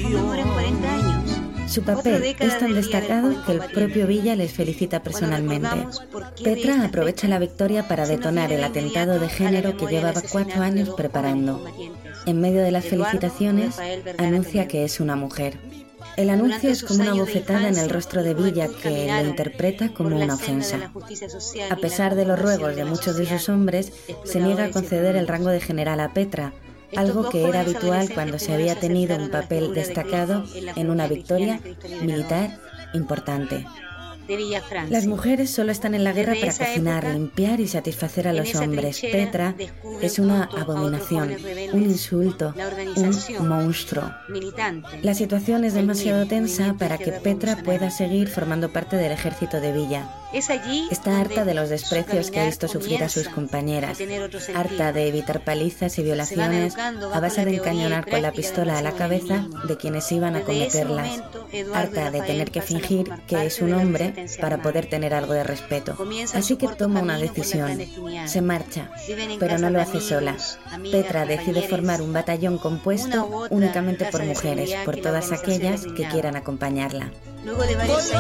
conmemoran 40 años. Su papel es tan destacado que el propio Villa les felicita personalmente. Petra aprovecha la victoria para detonar el atentado de género que llevaba 4 años preparando. En medio de las felicitaciones, anuncia que es una mujer. El anuncio es como una bofetada en el rostro de Villa, que lo interpreta como una ofensa. A pesar de los ruegos de muchos de sus hombres, se niega a conceder el rango de general a Petra, algo que era habitual cuando se había tenido un papel destacado en una victoria militar importante. Las mujeres solo están en la guerra para cocinar, limpiar y satisfacer a los hombres. Petra es una abominación, un insulto, un monstruo. La situación es demasiado tensa para que Petra pueda seguir formando parte del ejército de Villa. Está harta de los desprecios que ha visto sufrir a sus compañeras, harta de evitar palizas y violaciones a base de encañonar con la pistola a la cabeza de quienes iban a cometerlas, harta de tener que fingir que es un hombre para poder tener algo de respeto. Así que toma una decisión, se marcha, pero no lo hace sola. Petra decide formar un batallón compuesto únicamente por mujeres, por todas aquellas que quieran acompañarla.